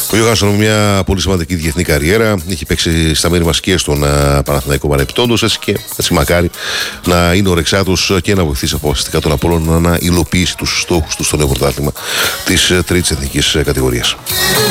Ο Γιωγάννης με μια πολύ σημαντική διεθνή καριέρα. Έχει παίξει στα μέρη μας και στον Παναθηναϊκό παρεπιπτόντως, έτσι και έτσι μακάρι να είναι ορεξάτος και να βοηθήσει αποφασιστικά τον Απόλλωνα να υλοποιήσει τους στόχους του στο νέο πρωτάθλημα της τρίτης εθνικής κατηγορίας.